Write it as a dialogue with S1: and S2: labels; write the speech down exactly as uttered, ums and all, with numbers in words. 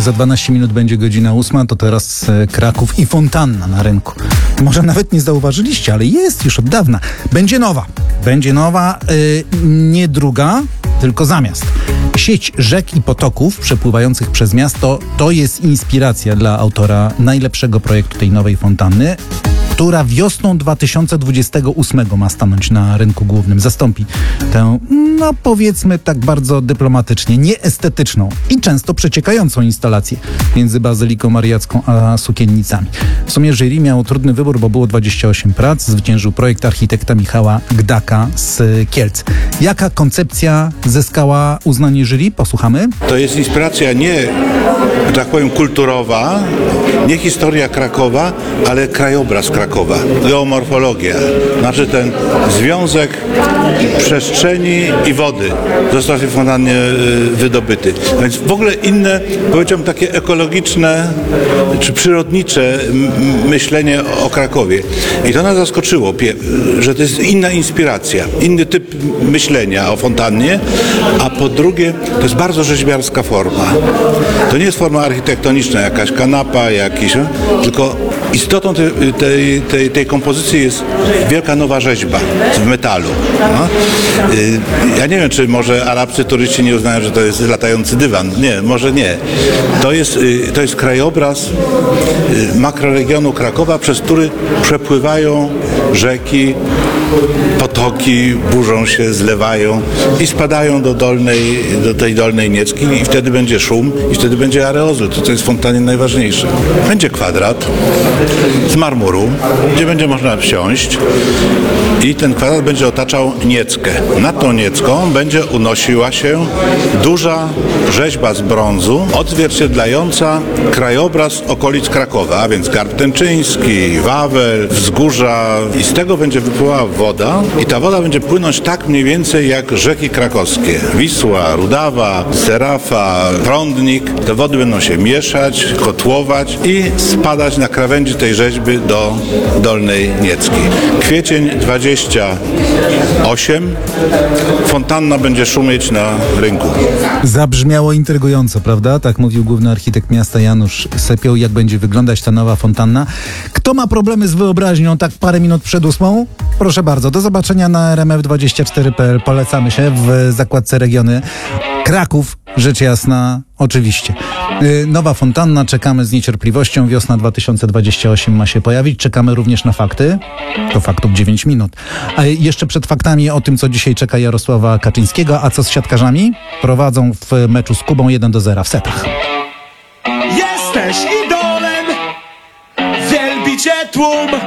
S1: Za dwanaście minut będzie godzina ósma, to teraz Kraków i fontanna na rynku. Może nawet nie zauważyliście, ale jest już od dawna. Będzie nowa. Będzie nowa, yy, nie druga, tylko zamiast. Sieć rzek i potoków przepływających przez miasto to jest inspiracja dla autora najlepszego projektu tej nowej fontanny, która wiosną dwa tysiące dwudziestego ósmego ma stanąć na rynku głównym. Zastąpi tę, no powiedzmy tak bardzo dyplomatycznie, nieestetyczną i często przeciekającą instalację między Bazyliką Mariacką a Sukiennicami. W sumie jury miało trudny wybór, bo było dwadzieścia osiem prac. Zwyciężył projekt architekta Michała Gdaka z Kielc. Jaka koncepcja zyskała uznanie jury? Posłuchamy.
S2: To jest inspiracja nie, że tak powiem, kulturowa, nie historia Krakowa, ale krajobraz Krakowa, geomorfologia. Znaczy ten związek przestrzeni i wody został w tej fontannie wydobyty. Więc w ogóle inne, powiedziałbym, takie ekologiczne czy przyrodnicze myślenie o Krakowie. I to nas zaskoczyło, że to jest inna inspiracja, inny typ myślenia o fontannie, a po drugie to jest bardzo rzeźbiarska forma. To nie jest forma architektoniczna, jakaś kanapa, jakiś, tylko istotą tej, tej, tej, tej kompozycji jest wielka nowa rzeźba w metalu. No. Ja nie wiem, czy może arabscy turyści nie uznają, że to jest latający dywan. Nie, może nie. To jest, to jest krajobraz makroregionu Krakowa, przez który przepływają rzeki, potoki, burzą się, zlewają i spadają do dolnej, do tej dolnej Niecki i wtedy będzie szum i wtedy będzie areozol. To, co jest w fontannie najważniejsze. Będzie kwadrat z marmuru, gdzie będzie można wsiąść i ten kwadrat będzie otaczał Nieckę. Nad tą Niecką będzie unosiła się duża rzeźba z brązu odzwierciedlająca krajobraz okolic Krakowa, a więc Garb Tęczyński, Wawel, wzgórza i z tego będzie wypływała woda i ta woda będzie płynąć tak mniej więcej jak rzeki krakowskie. Wisła, Rudawa, Serafa, Prądnik. Te wody będą się mieszać, kotłować i spadać na krawędzi tej rzeźby do Dolnej Niecki. Kwiecień dwadzieścia osiem. Fontanna będzie szumieć na rynku.
S1: Zabrzmiało intrygująco, prawda? Tak mówił główny architekt miasta Janusz Sepioł, jak będzie wyglądać ta nowa fontanna. Kto ma problemy z wyobraźnią tak parę minut przed ósmą? Proszę bardzo, do zobaczenia na R M F dwadzieścia cztery kropka p l. Polecamy się w zakładce regiony. Kraków, rzecz jasna, oczywiście. Yy, nowa fontanna, czekamy z niecierpliwością. Wiosna dwa tysiące dwudziesty ósmy ma się pojawić. Czekamy również na fakty. Do faktów dziewięć minut. A jeszcze przed faktami o tym, co dzisiaj czeka Jarosława Kaczyńskiego. A co z siatkarzami? Prowadzą w meczu z Kubą jeden do zera w setach.
S3: Jesteś idolem, wielbicie tłum.